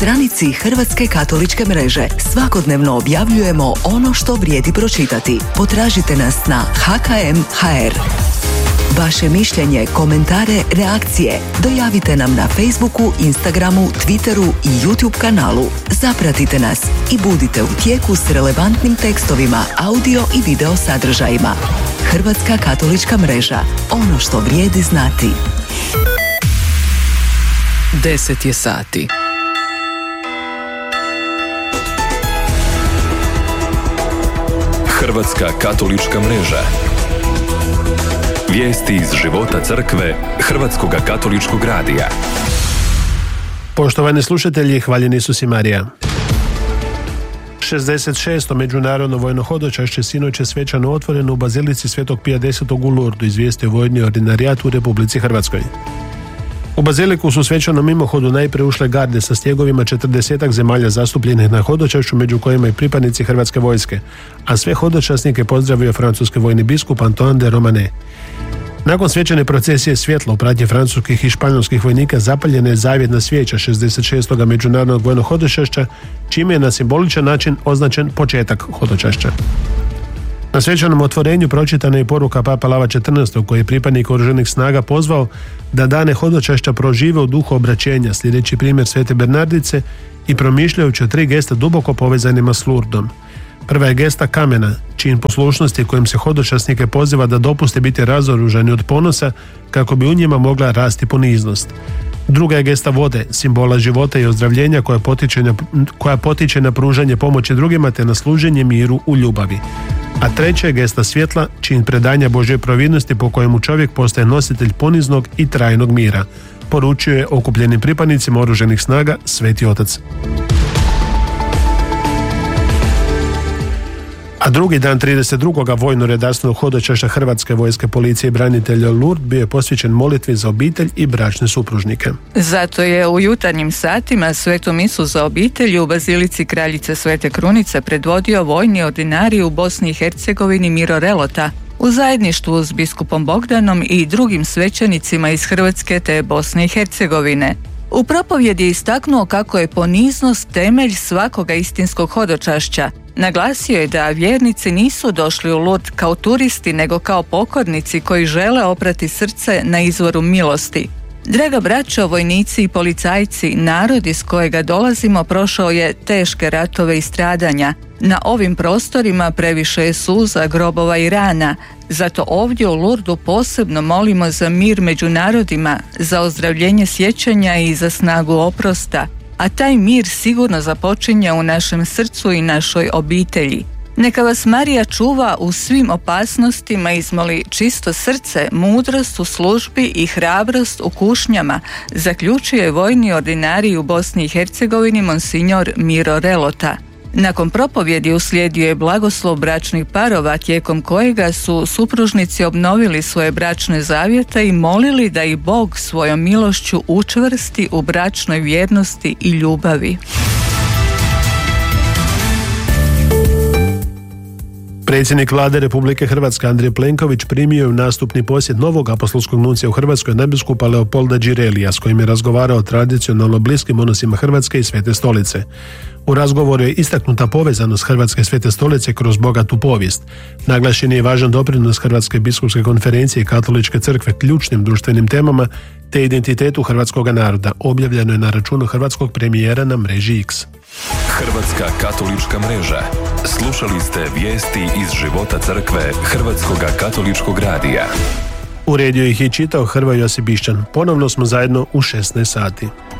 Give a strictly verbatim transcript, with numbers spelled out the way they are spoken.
stranici Hrvatske katoličke mreže svakodnevno objavljujemo ono što vrijedi pročitati. Potražite nas na ha ka em tačka ha er. Vaše mišljenje, komentare, reakcije dojavite nam na Facebooku, Instagramu, Twitteru i YouTube kanalu. Zapratite nas i budite u tijeku s relevantnim tekstovima, audio i video sadržajima. Hrvatska katolička mreža. Ono što vrijedi znati. Deset je sati. Hrvatska katolička mreža. Vijesti iz života crkve Hrvatskoga katoličkog radija. Poštovani slušatelji, hvaljeni Isus i Marija. šezdeset šesto međunarodno vojno hodočašće sinoć je svečano otvoreno u bazilici Svetog Pija desetog u Lurdu, izvijestio vojni ordinarijat u Republici Hrvatskoj. U baziliku su svečanom mimohodu najprije ušle garde sa stjegovima četrdesetak zemalja zastupljenih na hodočašću, među kojima i pripadnici Hrvatske vojske, a sve hodočasnike pozdravio francuski vojni biskup Antoine de Romane. Nakon svečane procesije svjetla u pratnji francuskih i španjolskih vojnika zapaljena je zavjetna svijeća šezdeset šestog međunarodnog vojnog hodočašća, čime je na simboličan način označen početak hodočašća. Na svečanom otvorenju pročitana je poruka Papa Lava četrnaestog koji je pripadnik oružanih snaga pozvao da dane hodočašća prožive u duhu obraćenja, sljedeći primjer Svete Bernardice i promišljajući o tri gesta duboko povezanima s Lurdom. Prva je gesta kamena, čin poslušnosti kojim se hodočasnike poziva da dopuste biti razoružani od ponosa kako bi u njima mogla rasti poniznost. Druga je gesta vode, simbola života i ozdravljenja koja potiče na, koja potiče na pružanje pomoći drugima te na služenje miru u ljubavi. A treća je gesta svjetla, čin predanja Božje providnosti po kojemu čovjek postaje nositelj poniznog i trajnog mira, poručio je okupljenim pripadnicima oružanih snaga Sveti Otac. A drugi dan trideset drugog vojno-redarstvenog hodočašća Hrvatske vojske, policije i branitelja Lurd bio je posvećen molitvi za obitelj i bračne supružnike. Zato je u jutarnjim satima svetu misu za obitelj u bazilici Kraljice Svete Krunice predvodio vojni ordinarij u Bosni i Hercegovini Miro Relota u zajedništvu s biskupom Bogdanom i drugim svećenicima iz Hrvatske te Bosne i Hercegovine. U propovjedi je istaknuo kako je poniznost temelj svakoga istinskog hodočašća. Naglasio je da vjernici nisu došli u Lurd kao turisti, nego kao pokornici koji žele oprati srce na izvoru milosti. Draga braćo, vojnici i policajci, narod iz kojega dolazimo prošao je teške ratove i stradanja. Na ovim prostorima previše je suza, grobova i rana. Zato ovdje u Lurdu posebno molimo za mir među narodima, za ozdravljenje sjećanja i za snagu oprosta. A taj mir sigurno započinje u našem srcu i našoj obitelji. Neka vas Marija čuva u svim opasnostima, izmoli čisto srce, mudrost u službi i hrabrost u kušnjama, zaključuje vojni ordinarij u Bosni i Hercegovini monsignor Miro Relota. Nakon propovjedi uslijedio je blagoslov bračnih parova, tijekom kojega su supružnici obnovili svoje bračne zavjete i molili da ih Bog svojom milošću učvrsti u bračnoj vjernosti i ljubavi. Predsjednik Vlade Republike Hrvatske Andrej Plenković primio je u nastupni posjet novog apostolskog nuncija u Hrvatskoj nadbiskupa Leopolda Đirelija, s kojim je razgovarao o tradicionalno bliskim odnosima Hrvatske i Svete Stolice. U razgovoru je istaknuta povezanost Hrvatske i Svete Stolice kroz bogatu povijest. Naglašen je važan doprinos Hrvatske biskupske konferencije i Katoličke crkve ključnim društvenim temama te identitetu hrvatskog naroda. Objavljeno je na računu hrvatskog premijera na mreži X. Hrvatska katolička mreža. Slušali ste vijesti iz života crkve Hrvatskoga katoličkog radija. Uredio ih je čitao Hrvoje Josip Bišćan. Ponovno smo zajedno u šesnaest sati.